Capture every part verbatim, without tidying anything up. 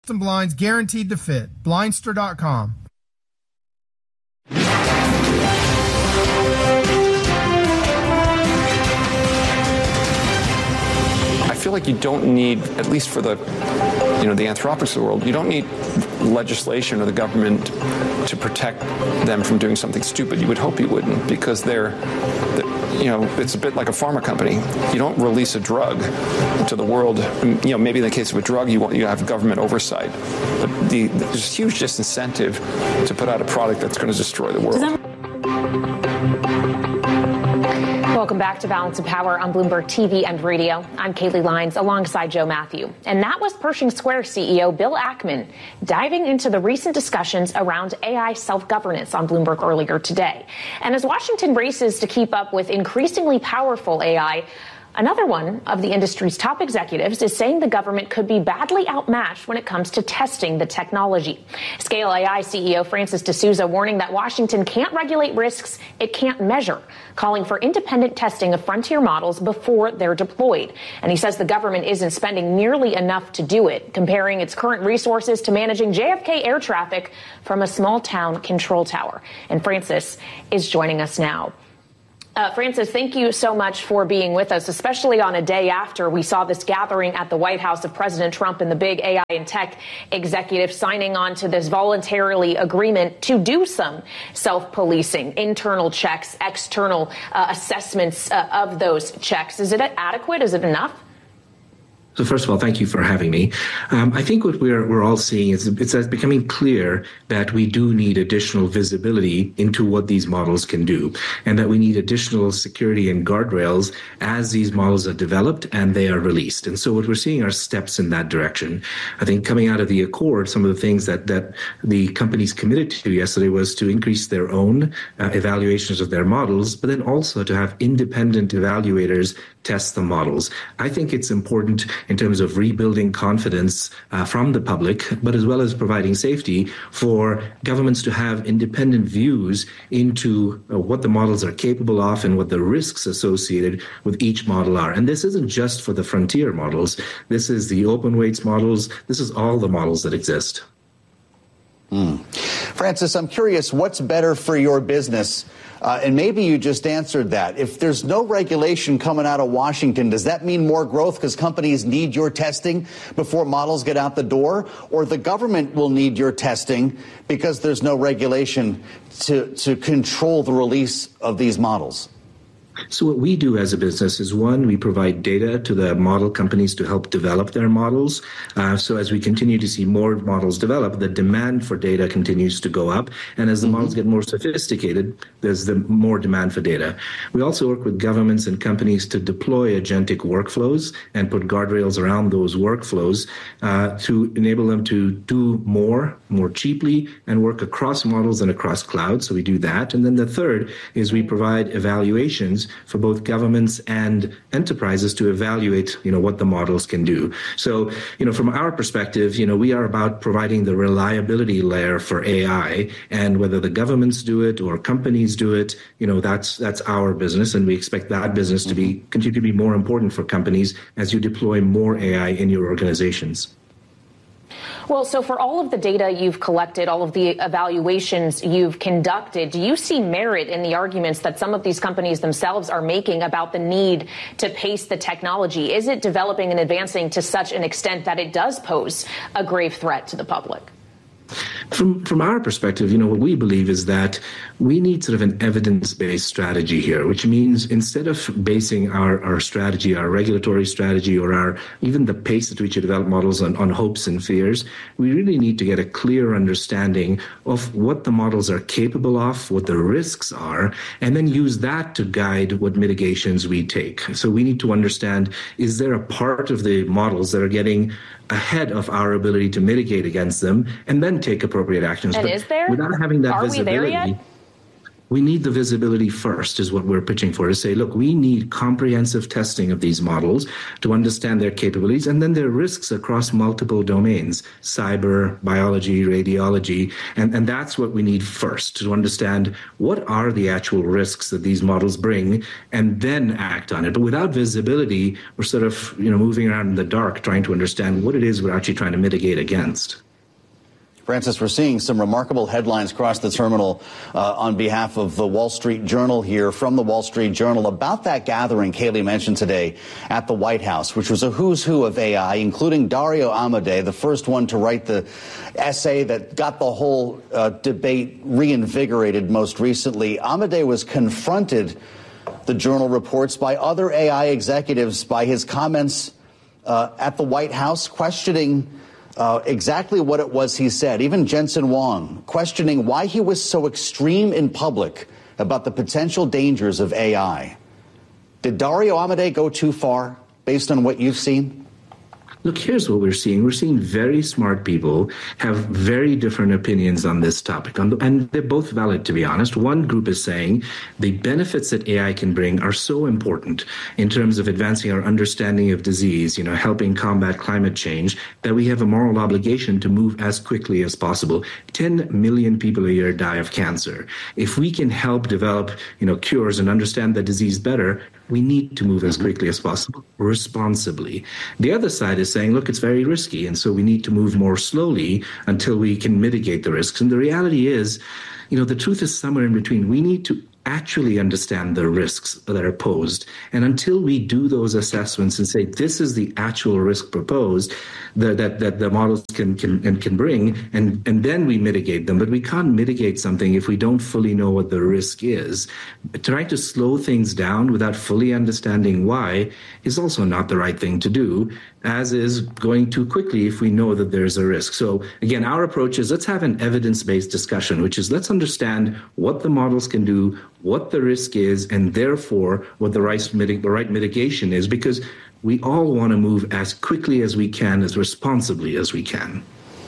And blinds guaranteed to fit. Blindster dot com. I feel like you don't need, at least for the, you know, the Anthropics of the world, you don't need legislation or the government to protect them from doing something stupid. You would hope you wouldn't, because they're, you know, it's a bit like a pharma company. You don't release a drug to the world. You know, maybe in the case of a drug, you want you have government oversight. But the, there's a huge disincentive to put out a product that's going to destroy the world. Welcome back to Balance of Power on Bloomberg T V and Radio. I'm Kaylee Lyons alongside Joe Matthew. And that was Pershing Square C E O Bill Ackman diving into the recent discussions around A I self-governance on Bloomberg earlier today. And as Washington races to keep up with increasingly powerful A I, another one of the industry's top executives is saying the government could be badly outmatched when it comes to testing the technology. Scale A I C E O Francis D'Souza warning that Washington can't regulate risks it can't measure, calling for independent testing of frontier models before they're deployed. And he says the government isn't spending nearly enough to do it, comparing its current resources to managing J F K air traffic from a small town control tower. And Francis is joining us now. Uh, Francis, thank you so much for being with us, especially on a day after we saw this gathering at the White House of President Trump and the big A I and tech executives signing on to this voluntarily agreement to do some self-policing, internal checks, external uh, assessments uh, of those checks. Is it adequate? Is it enough? So first of all, thank you for having me. Um, I think what we're we're all seeing is it's becoming clear that we do need additional visibility into what these models can do, and that we need additional security and guardrails as these models are developed and they are released. And so what we're seeing are steps in that direction. I think coming out of the Accord, some of the things that that the companies committed to yesterday was to increase their own uh, evaluations of their models, but then also to have independent evaluators test the models. I think it's important in terms of rebuilding confidence uh, from the public, but as well as providing safety for governments to have independent views into uh, what the models are capable of and what the risks associated with each model are. And this isn't just for the frontier models. This is the open weights models. This is all the models that exist. Mm. Francis, I'm curious, what's better for your business? Uh, and maybe you just answered that. If there's no regulation coming out of Washington, does that mean more growth because companies need your testing before models get out the door? Or the government will need your testing because there's no regulation to, to control the release of these models? So what we do as a business is, one, we provide data to the model companies to help develop their models. Uh, so as we continue to see more models develop, the demand for data continues to go up. And as the mm-hmm. models get more sophisticated, there's the more demand for data. We also work with governments and companies to deploy agentic workflows and put guardrails around those workflows uh, to enable them to do more, more cheaply, and work across models and across clouds. So we do that. And then the third is we provide evaluations for both governments and enterprises to evaluate, you know, what the models can do. So, you know, from our perspective, you know, we are about providing the reliability layer for A I, and whether the governments do it or companies do it, you know, that's that's our business, and we expect that business to be continue to be more important for companies as you deploy more A I in your organizations. Well, so for all of the data you've collected, all of the evaluations you've conducted, do you see merit in the arguments that some of these companies themselves are making about the need to pace the technology? Is it developing and advancing to such an extent that it does pose a grave threat to the public? From from our perspective, you know, what we believe is that we need sort of an evidence-based strategy here, which means instead of basing our, our strategy, our regulatory strategy, or our even the pace at which you develop models on, on hopes and fears, we really need to get a clear understanding of what the models are capable of, what the risks are, and then use that to guide what mitigations we take. So we need to understand, is there a part of the models that are getting ahead of our ability to mitigate against them, and then take appropriate actions. And but is there? Without having that are visibility. We there yet? we need the visibility first, is what we're pitching for, to say, look, we need comprehensive testing of these models to understand their capabilities and then their risks across multiple domains, cyber, biology, radiology. And, and that's what we need first, to understand what are the actual risks that these models bring and then act on it. But without visibility, we're sort of, you know, moving around in the dark trying to understand what it is we're actually trying to mitigate against. Francis, we're seeing some remarkable headlines across the terminal uh, on behalf of the Wall Street Journal here, from the Wall Street Journal, about that gathering Kayleigh mentioned today at the White House, which was a who's who of A I, including Dario Amodei, the first one to write the essay that got the whole uh, debate reinvigorated most recently. Amodei was confronted, the Journal reports, by other A I executives by his comments uh, at the White House, questioning Uh, exactly what it was he said. Even Jensen Huang questioning why he was so extreme in public about the potential dangers of A I. Did Dario Amodei go too far based on what you've seen? Look, here's what we're seeing. We're seeing very smart people have very different opinions on this topic, and they're both valid, to be honest. One group is saying the benefits that A I can bring are so important in terms of advancing our understanding of disease, you know, helping combat climate change, that we have a moral obligation to move as quickly as possible. ten million people a year die of cancer. If we can help develop, you know, cures and understand the disease better, we need to move as quickly as possible, responsibly. The other side is saying, look, it's very risky, and so we need to move more slowly until we can mitigate the risks. And the reality is, you know, the truth is somewhere in between. We need to actually understand the risks that are posed. And until we do those assessments and say, this is the actual risk proposed that that, that the models can can and can bring, and, and then we mitigate them. But we can't mitigate something if we don't fully know what the risk is. Trying to slow things down without fully understanding why is also not the right thing to do, as is going too quickly if we know that there's a risk. So again, our approach is, let's have an evidence-based discussion, which is, let's understand what the models can do, what the risk is, and therefore what the right, the right mitigation is, because we all want to move as quickly as we can, as responsibly as we can.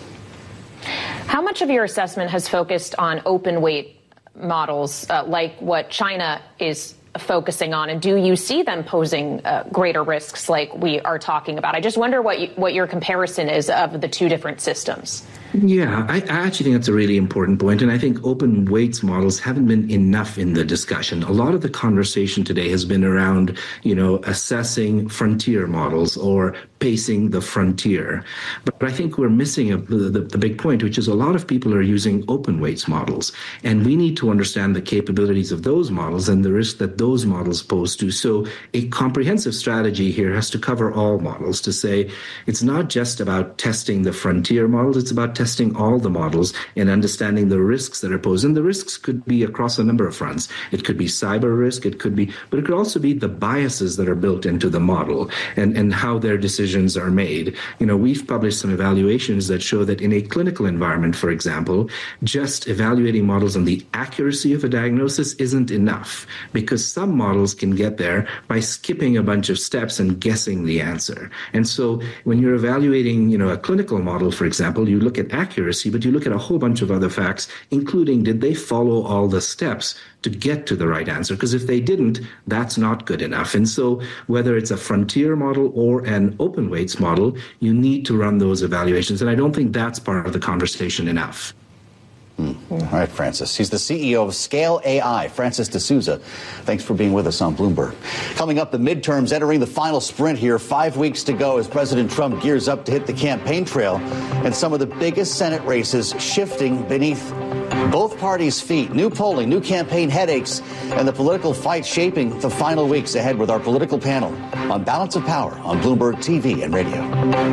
How much of your assessment has focused on open weight models, uh, like what China is focusing on, and do you see them posing uh, greater risks like we are talking about? I just wonder what you, what your comparison is of the two different systems. Yeah, I, I actually think that's a really important point, and I think open weights models haven't been enough in the discussion. A lot of the conversation today has been around, you know, assessing frontier models or pacing the frontier. But I think we're missing a, the, the big point, which is a lot of people are using open weights models, and we need to understand the capabilities of those models and the risk that those models pose to. So a comprehensive strategy here has to cover all models, to say it's not just about testing the frontier models, it's about testing all the models and understanding the risks that are posed. And the risks could be across a number of fronts. It could be cyber risk, it could be, but it could also be the biases that are built into the model and, and how their decisions are made. You know, we've published some evaluations that show that in a clinical environment, for example, just evaluating models on the accuracy of a diagnosis isn't enough, because some models can get there by skipping a bunch of steps and guessing the answer. And so when you're evaluating, you know, a clinical model, for example, you look at accuracy, but you look at a whole bunch of other facts, including did they follow all the steps to get to the right answer? Because if they didn't, that's not good enough. And so whether it's a frontier model or an open weights model, you need to run those evaluations. And I don't think that's part of the conversation enough. Mm. All right, Francis. He's the C E O of Scale A I. Francis D'Souza, thanks for being with us on Bloomberg. Coming up, the midterms entering the final sprint here. Five weeks to go as President Trump gears up to hit the campaign trail, and some of the biggest Senate races shifting beneath both parties' feet. New polling, new campaign headaches, and the political fight shaping the final weeks ahead with our political panel on Balance of Power on Bloomberg T V and radio.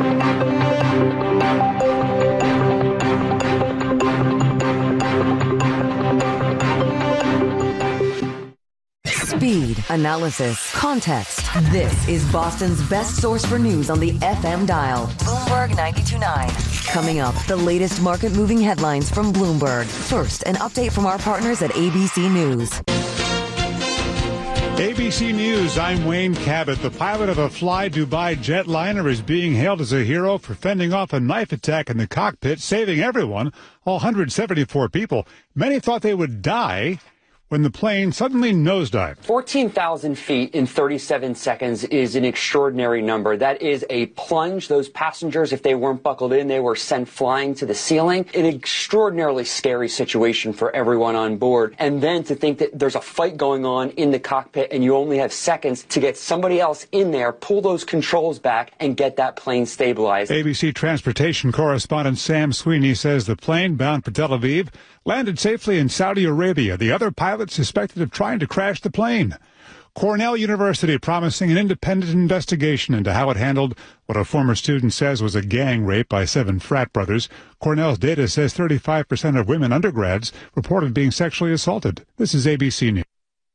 Speed, analysis, context. This is Boston's best source for news on the F M dial. Bloomberg ninety-two point nine. Coming up, the latest market-moving headlines from Bloomberg. First, an update from our partners at A B C News. A B C News, I'm Wayne Cabot. The pilot of a Fly Dubai jetliner is being hailed as a hero for fending off a knife attack in the cockpit, saving everyone, all one hundred seventy-four people. Many thought they would die when the plane suddenly nosedived. fourteen thousand feet in thirty-seven seconds is an extraordinary number. That is a plunge. Those passengers, if they weren't buckled in, they were sent flying to the ceiling. An extraordinarily scary situation for everyone on board. And then to think that there's a fight going on in the cockpit and you only have seconds to get somebody else in there, pull those controls back, and get that plane stabilized. A B C transportation correspondent Sam Sweeney says the plane bound for Tel Aviv landed safely in Saudi Arabia. The other pilot suspected of trying to crash the plane. Cornell University promising an independent investigation into how it handled what a former student says was a gang rape by seven frat brothers. Cornell's data says thirty-five percent of women undergrads reported being sexually assaulted. This is A B C News.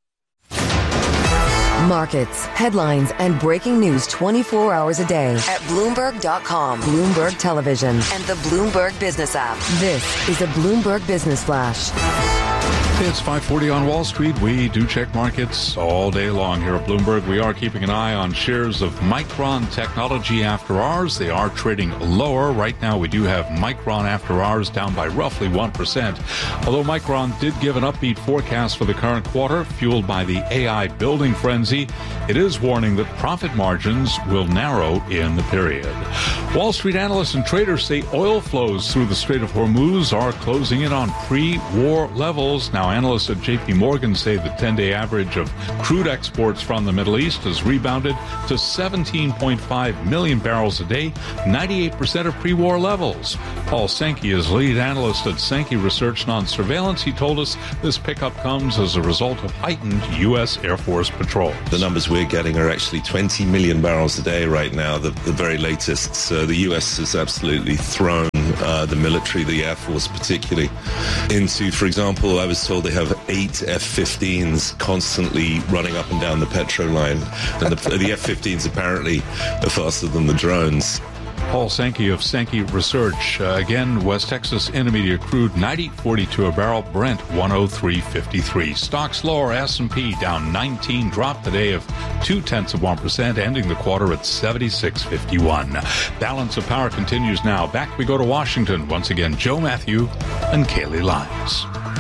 Markets, headlines, and breaking news twenty-four hours a day at Bloomberg dot com, Bloomberg Television, and the Bloomberg Business app. This is a Bloomberg Business Flash. It's five forty on Wall Street. We do check markets all day long here at Bloomberg. We are keeping an eye on shares of Micron Technology after hours. They are trading lower. Right now, we do have Micron after hours down by roughly one percent. Although Micron did give an upbeat forecast for the current quarter, fueled by the A I building frenzy, it is warning that profit margins will narrow in the period. Wall Street analysts and traders say oil flows through the Strait of Hormuz are closing in on pre-war levels. Now, analysts at J P Morgan say the ten-day average of crude exports from the Middle East has rebounded to seventeen point five million barrels a day, ninety-eight percent of pre-war levels. Paul Sankey is lead analyst at Sankey Research Non-Surveillance. He told us this pickup comes as a result of heightened U S Air Force patrols. The numbers we're getting are actually twenty million barrels a day right now, the, the very latest. So the U S has absolutely thrown uh, the military, the Air Force particularly, into, for example, I was told they have eight F fifteens constantly running up and down the Petro line. And the, the F fifteens apparently are faster than the drones. Paul Sankey of Sankey Research. Uh, again, West Texas Intermediate crude ninety forty-two a barrel, Brent one oh three fifty-three. Stocks lower, S and P down nineteen, dropped today of two tenths of one percent, ending the quarter at seventy-six fifty-one. Balance of Power continues now. Back we go to Washington. Once again, Joe Matthew and Kaylee Lyons.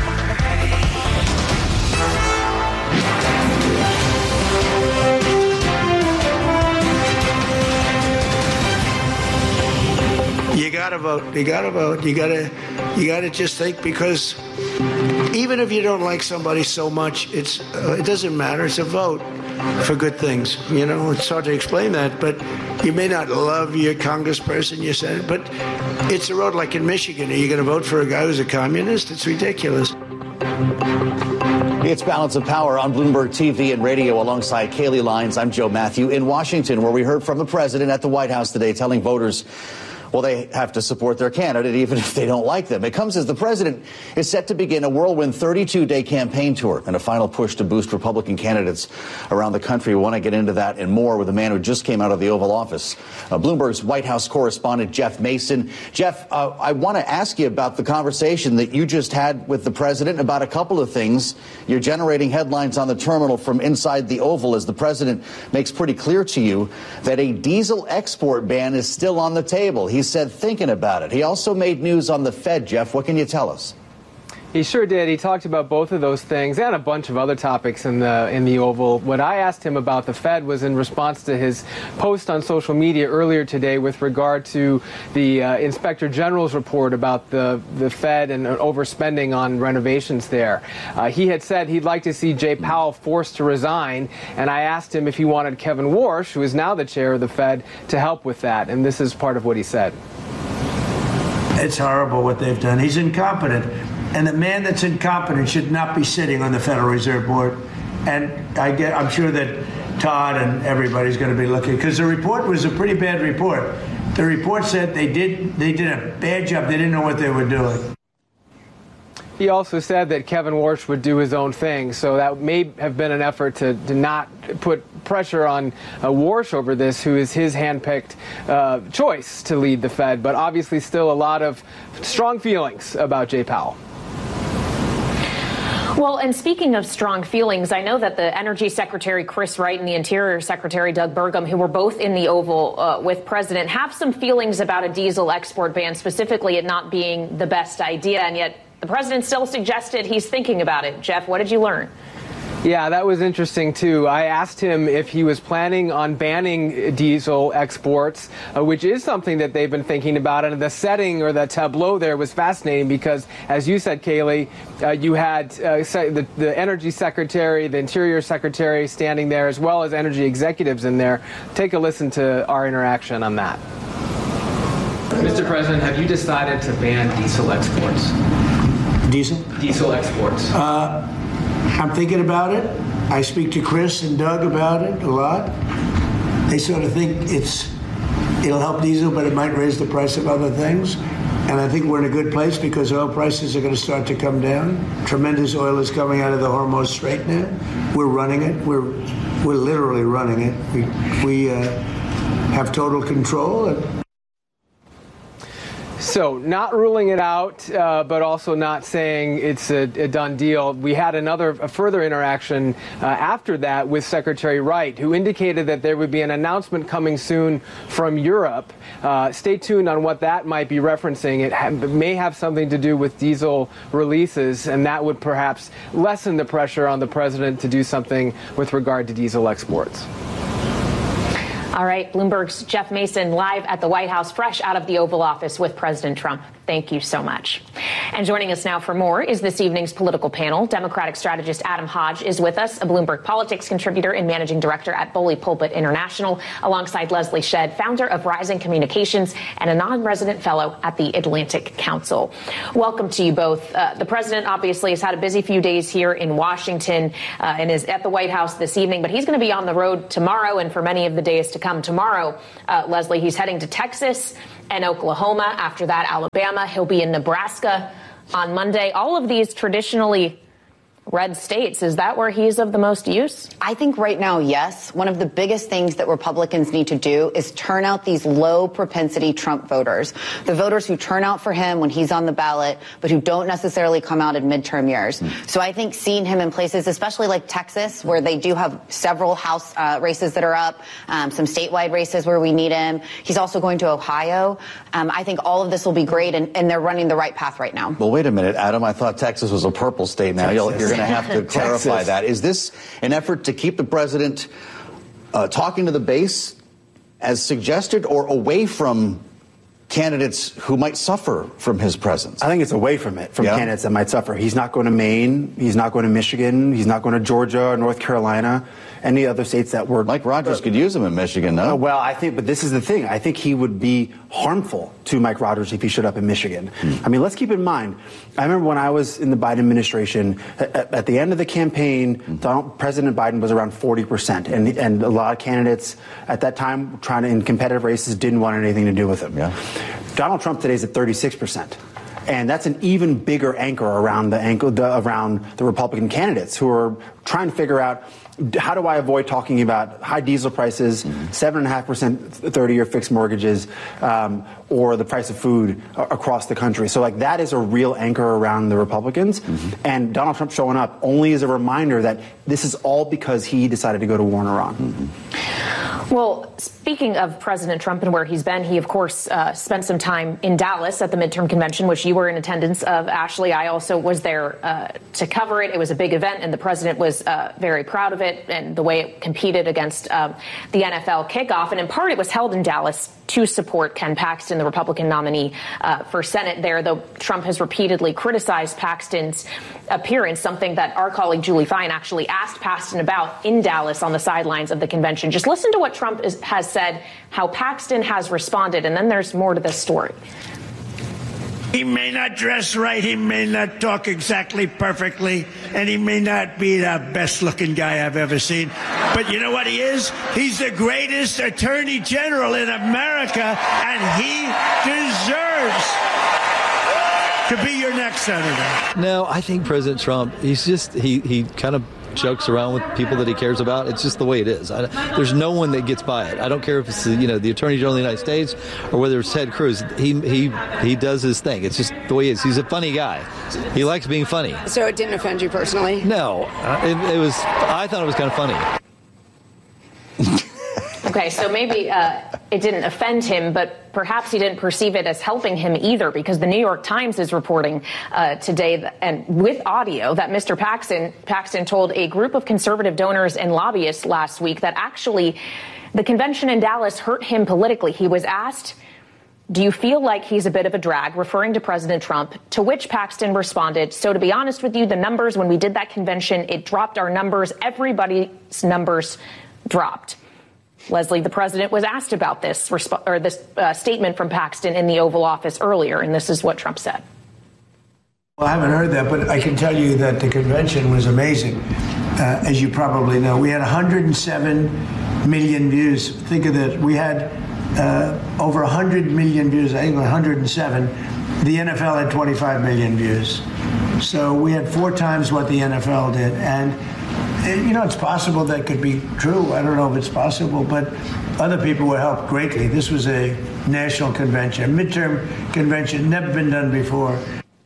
You gotta vote. You gotta vote. You gotta, you gotta just think, because even if you don't like somebody so much, it's uh, it doesn't matter. It's a vote for good things. You know, it's hard to explain that, but you may not love your congressperson, your senator, but it's a road like in Michigan. Are you going to vote for a guy who's a communist? It's ridiculous. It's Balance of Power on Bloomberg T V and radio alongside Kaylee Lyons. I'm Joe Matthew in Washington, where we heard from the president at the White House today telling voters, well, they have to support their candidate even if they don't like them. It comes as the president is set to begin a whirlwind thirty-two day campaign tour and a final push to boost Republican candidates around the country. We want to get into that and more with a man who just came out of the Oval Office, uh, Bloomberg's White House correspondent, Jeff Mason. Jeff, uh, I want to ask you about the conversation that you just had with the president about a couple of things. You're generating headlines on the terminal from inside the Oval as the president makes pretty clear to you that a diesel export ban is still on the table. He said thinking about it. He also made news on the Fed. Jeff, what can you tell us? He sure did. He talked about both of those things and a bunch of other topics in the in the Oval. What I asked him about the Fed was in response to his post on social media earlier today with regard to the uh, Inspector General's report about the, the Fed and overspending on renovations there. Uh, he had said he'd like to see Jay Powell forced to resign, and I asked him if he wanted Kevin Warsh, who is now the chair of the Fed, to help with that, and this is part of what he said. It's horrible what they've done. He's incompetent. And the man that's incompetent should not be sitting on the Federal Reserve Board. And I get, I'm sure that Todd and everybody's going to be looking, because the report was a pretty bad report. The report said they did they did a bad job. They didn't know what they were doing. He also said that Kevin Warsh would do his own thing, so that may have been an effort to, to not put pressure on uh, Warsh over this, who is his handpicked uh, choice to lead the Fed, but obviously still a lot of strong feelings about Jay Powell. Well, and speaking of strong feelings, I know that the Energy Secretary Chris Wright and the Interior Secretary Doug Burgum, who were both in the Oval uh, with President, have some feelings about a diesel export ban, specifically it not being the best idea. And yet The president still suggested he's thinking about it. Jeff, what did you learn? Yeah, that was interesting, too. I asked him if he was planning on banning diesel exports, uh, which is something that they've been thinking about. And the setting or the tableau there was fascinating because, as you said, Kayleigh, uh, you had uh, the, the energy secretary, the interior secretary standing there, as well as energy executives in there. Take a listen to our interaction on that. Mister President, have you decided to ban diesel exports? Diesel? Diesel exports. Uh, I'm thinking about it. I speak to Chris and Doug about it a lot. They sort of think it's it'll help diesel, but it might raise the price of other things. And I think we're in a good place because oil prices are going to start to come down. Tremendous oil is coming out of the Hormuz Strait now. We're running it. We're we're literally running it. We we uh, have total control. So not ruling it out, uh, but also not saying it's a, a done deal. We had another, a further interaction uh, after that with Secretary Wright, who indicated that there would be an announcement coming soon from Europe. Uh, stay tuned on what that might be referencing. It ha- may have something to do with diesel releases, and that would perhaps lessen the pressure on the president to do something with regard to diesel exports. All right, Bloomberg's Jeff Mason live at the White House, fresh out of the Oval Office with President Trump. Thank you so much. And joining us now for more is this evening's political panel. Democratic strategist Adam Hodge is with us, a Bloomberg politics contributor and managing director at Bully Pulpit International, alongside Leslie Shedd, founder of Rising Communications and a non-resident fellow at the Atlantic Council. Welcome to you both. Uh, the president obviously has had a busy few days here in Washington uh, and is at the White House this evening, but he's going to be on the road tomorrow and for many of the days to come. Tomorrow, uh, Leslie, he's heading to Texas and Oklahoma. After that, Alabama. He'll be in Nebraska on Monday. All of these traditionally red states. Is that where he's of the most use? I think right now, yes. One of the biggest things that Republicans need to do is turn out these low propensity Trump voters, the voters who turn out for him when he's on the ballot, but who don't necessarily come out in midterm years. Mm. So I think seeing him in places, especially like Texas, where they do have several House uh, races that are up, um, some statewide races where we need him. He's also going to Ohio. Um, I think all of this will be great, and, and they're running the right path right now. Well, wait a minute, Adam. I thought Texas was a purple state now. You're, you're going to have to clarify that. Is this an effort to keep the president uh, talking to the base as suggested, or away from candidates who might suffer from his presence? I think it's away from it, from yeah. candidates that might suffer. He's not going to Maine. He's not going to Michigan. He's not going to Georgia or North Carolina. Any other states that were... Mike Rogers uh, could use him in Michigan, no? Uh, well, I think, but this is the thing. I think he would be harmful to Mike Rogers if he showed up in Michigan. Hmm. I mean, let's keep in mind, I remember when I was in the Biden administration, at, at the end of the campaign, hmm. Donald, President Biden was around forty percent. And, and a lot of candidates at that time, trying to, in competitive races, didn't want anything to do with him. Yeah. Donald Trump today is at thirty-six percent. And that's an even bigger anchor around the, anchor, the around the Republican candidates who are trying to figure out, how do I avoid talking about high diesel prices, seven and a half percent thirty-year fixed mortgages, um, or the price of food a- across the country? So, like, that is a real anchor around the Republicans. Mm-hmm. And Donald Trump showing up only is a reminder that this is all because he decided to go to war in Iran. Mm-hmm. Well, speaking of President Trump and where he's been, he, of course, uh, spent some time in Dallas at the midterm convention, which you were in attendance of, Ashley. I also was there uh, to cover it. It was a big event, and the president was uh, very proud of it and the way it competed against um, the N F L kickoff. And in part, it was held in Dallas to support Ken Paxton, the Republican nominee uh, for Senate there, though Trump has repeatedly criticized Paxton's appearance, something that our colleague Julie Fine actually asked Paxton about in Dallas on the sidelines of the convention. Just listen to what Trump is, has said, how Paxton has responded, and then there's more to this story. He may not dress right, he may not talk exactly perfectly, and he may not be the best-looking guy I've ever seen. But you know what he is? He's the greatest attorney general in America, and he deserves to be your next senator. No, I think President Trump, he's just, he, he kind of jokes around with people that he cares about. It's just the way it is. I, there's no one that gets by it. I don't care if it's, you know, the Attorney General of the United States or whether it's Ted Cruz. He he he does his thing. It's just the way he is. He's a funny guy. He likes being funny. So it didn't offend you personally? No. Uh, it, it was, I thought it was kind of funny. Okay, so maybe uh, it didn't offend him, but perhaps he didn't perceive it as helping him either, because the New York Times is reporting uh, today that, and with audio that Mister Paxton, Paxton told a group of conservative donors and lobbyists last week that actually the convention in Dallas hurt him politically. He was asked, do you feel like he's a bit of a drag, referring to President Trump, to which Paxton responded, so to be honest with you, the numbers, when we did that convention, it dropped our numbers. Everybody's numbers dropped. Leslie, the president was asked about this resp- or this uh, statement from Paxton in the Oval Office earlier, and this is what Trump said. Well, I haven't heard that, but I can tell you that the convention was amazing. Uh, as you probably know, we had one hundred seven million views. Think of that. We had uh, over one hundred million views, I think one hundred seven. The N F L had twenty-five million views. So we had four times what the N F L did. And you know, it's possible that could be true. I don't know if it's possible, but other people were helped greatly. This was a national convention, a midterm convention, never been done before.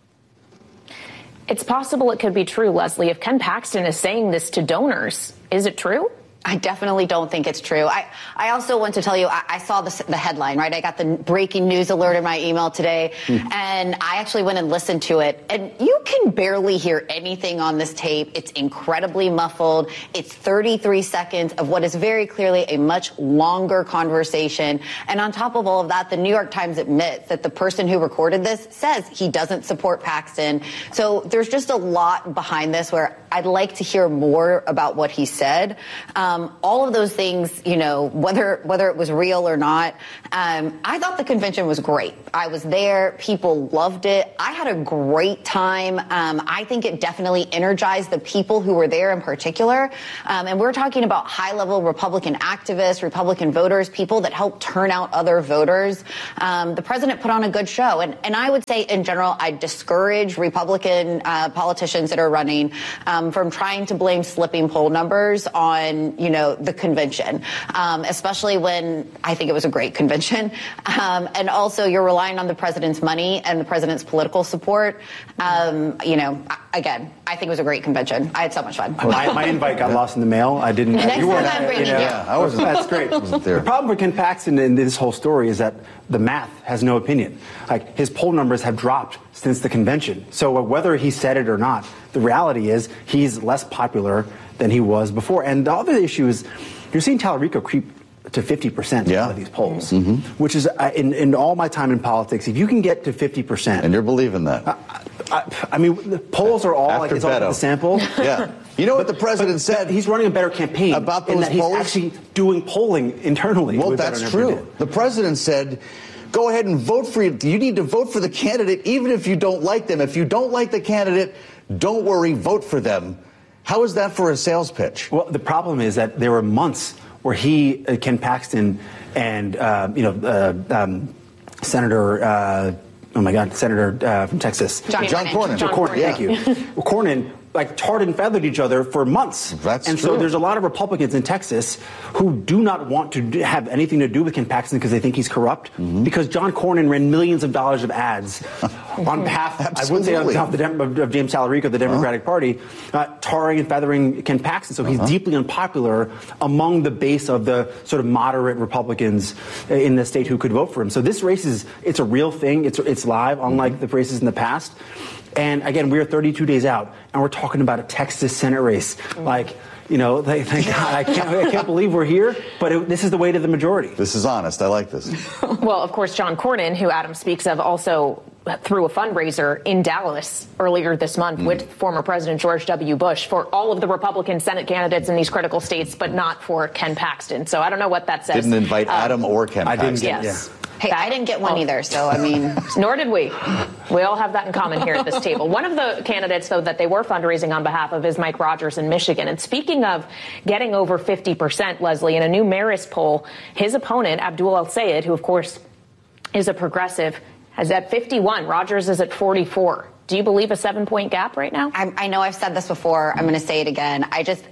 It's possible it could be true, Leslie. If Ken Paxton is saying this to donors, is it true? I definitely don't think it's true. I, I also want to tell you, I, I saw the, the headline, right? I got the breaking news alert in my email today, mm. and I actually went and listened to it. And you can barely hear anything on this tape. It's incredibly muffled. It's thirty-three seconds of what is very clearly a much longer conversation. And on top of all of that, the New York Times admits that the person who recorded this says he doesn't support Paxton. So there's just a lot behind this where I'd like to hear more about what he said. Um, Um, all of those things, you know, whether whether it was real or not, um, I thought the convention was great. I was there. People loved it. I had a great time. Um, I think it definitely energized the people who were there in particular. Um, and we're talking about high-level Republican activists, Republican voters, people that helped turn out other voters. Um, the president put on a good show. And, and I would say, in general, I discourage Republican uh, politicians that are running um, from trying to blame slipping poll numbers on, you know, the convention, um, especially when I think it was a great convention. Um, and also you're relying on the president's money and the president's political support. Um, you know, again, I think it was a great convention. I had so much fun. My, my invite got lost in the mail. I didn't. Next you time were, I'm bringing you. Know, you. Yeah, I wasn't. That's great. Wasn't there. The problem with Ken Paxton in this whole story is that the math has no opinion. Like, his poll numbers have dropped since the convention. So whether he said it or not, the reality is he's less popular than he was before. And the other issue is you're seeing Tallarico creep to fifty percent yeah. of these polls, mm-hmm. which is, uh, in, in all my time in politics, if you can get to fifty percent. And you're believing that. Uh, I, I mean, the polls are all, After like, it's Beto. all the sample. Yeah. You know what but, the president but, said? But he's running a better campaign. About those in that polls? He's actually doing polling internally. Well, that's true. The president said, go ahead and vote for you. You need to vote for the candidate, even if you don't like them. If you don't like the candidate, don't worry, vote for them. How is that for a sales pitch? Well, the problem is that there were months where he, uh, Ken Paxton, and uh, you know, uh, um, Senator, uh, oh my God, Senator uh, from Texas, John, John Cornyn. John Cornyn, yeah. thank you. Cornyn, like, tarred and feathered each other for months. That's and true. so there's a lot of Republicans in Texas who do not want to do, have anything to do with Ken Paxton because they think he's corrupt. Mm-hmm. Because John Cornyn ran millions of dollars of ads on behalf, I wouldn't say on behalf of, the Dem- of James Tallarico, the Democratic uh-huh. Party, uh, tarring and feathering Ken Paxton. So he's uh-huh. deeply unpopular among the base of the sort of moderate Republicans in the state who could vote for him. So this race is, it's a real thing. It's, it's live, unlike mm-hmm. the races in the past. And again, we are thirty-two days out, and we're talking about a Texas Senate race. Like, you know, thank, thank God, I can't, I can't believe we're here, but it, this is the way to the majority. This is honest. I like this. Well, of course, John Cornyn, who Adam speaks of, also threw a fundraiser in Dallas earlier this month mm. with former President George W. Bush for all of the Republican Senate candidates in these critical states, but not for Ken Paxton. So I don't know what that says. Didn't invite um, Adam or Ken I Paxton. Didn't get, yes. Yeah. Hey, I didn't get one oh. either, so I mean... Nor did we. We all have that in common here at this table. One of the candidates, though, that they were fundraising on behalf of is Mike Rogers in Michigan. And speaking of getting over fifty percent, Leslie, in a new Marist poll, his opponent, Abdul El-Sayed, who, of course, is a progressive, is at fifty-one. Rogers is at forty-four. Do you believe a seven-point gap right now? I, I know I've said this before. I'm going to say it again. I just...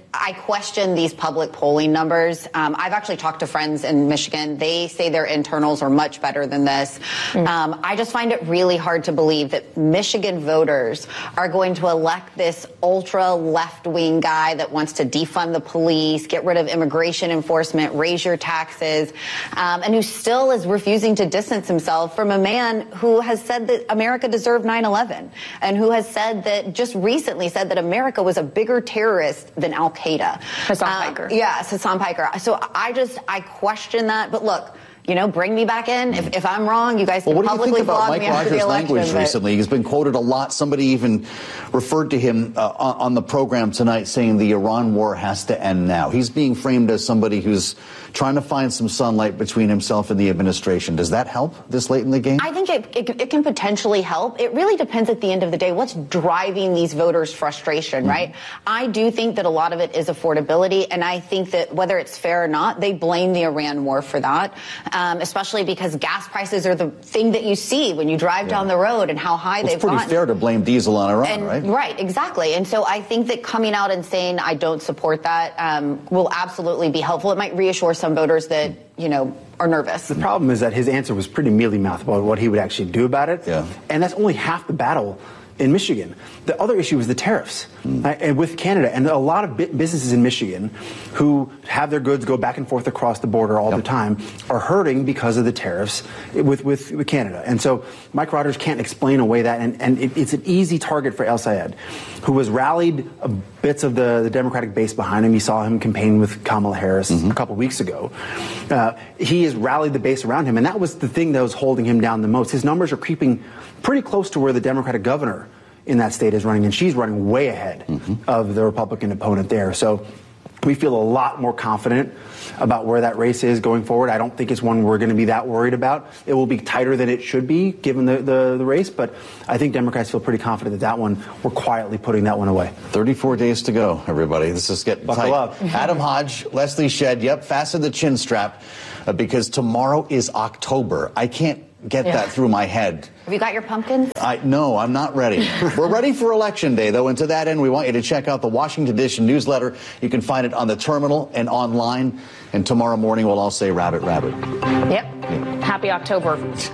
I question these public polling numbers. Um, I've actually talked to friends in Michigan. They say their internals are much better than this. Mm. Um, I just find it really hard to believe that Michigan voters are going to elect this ultra left-wing guy that wants to defund the police, get rid of immigration enforcement, raise your taxes, um, and who still is refusing to distance himself from a man who has said that America deserved nine eleven and who has said that just recently said that America was a bigger terrorist than Al-Qaeda. Hassan uh, Piker. Yes, Hassan Piker. So I just, I question that. But look, you know, bring me back in. If, if I'm wrong, you guys can well, what publicly do you think about flog Mike me after the Rogers' election. language but... recently? He's been quoted a lot. Somebody even referred to him uh, on, on the program tonight saying the Iran war has to end now. He's being framed as somebody who's trying to find some sunlight between himself and the administration. Does that help this late in the game? I think it, it, it can potentially help. It really depends at the end of the day what's driving these voters' frustration, mm-hmm. right? I do think that a lot of it is affordability, and I think that whether it's fair or not, they blame the Iran war for that, um, especially because gas prices are the thing that you see when you drive yeah. down the road and how high well, they've gone. It's pretty fair to blame diesel on Iran, and, right? Right, exactly. And so I think that coming out and saying I don't support that um, will absolutely be helpful. It might reassure some voters that, you know, are nervous. The problem is that his answer was pretty mealy-mouthed about what he would actually do about it. Yeah. And that's only half the battle in Michigan. The other issue is the tariffs mm. right, and with Canada. And a lot of businesses in Michigan who have their goods go back and forth across the border all yep. the time are hurting because of the tariffs with, with, with Canada. And so Mike Rogers can't explain away that. And, and it, it's an easy target for El Sayed, who has rallied a bits of the, the Democratic base behind him. You saw him campaign with Kamala Harris mm-hmm. a couple weeks ago. Uh, he has rallied the base around him. And that was the thing that was holding him down the most. His numbers are creeping pretty close to where the Democratic governor in that state is running, and she's running way ahead mm-hmm. of the Republican opponent there. So we feel a lot more confident about where that race is going forward. I don't think it's one we're going to be that worried about. It will be tighter than it should be given the, the, the race, but I think Democrats feel pretty confident that that one, we're quietly putting that one away. thirty-four days to go, everybody. This is getting Buckle tight. up. Adam Hodge, Leslie Shedd, yep, fasten the chin strap uh, because tomorrow is October. I can't get yeah. that through my head. Have you got your pumpkins? I no, I'm not ready. We're ready for Election Day, though, and to that end, we want you to check out the Washington Edition newsletter. You can find it on the terminal and online. And tomorrow morning, we'll all say rabbit, rabbit. Yep. Yeah. Happy October.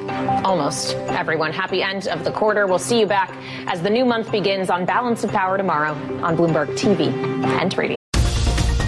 Almost, everyone. Happy end of the quarter. We'll see you back as the new month begins on Balance of Power tomorrow on Bloomberg T V and radio.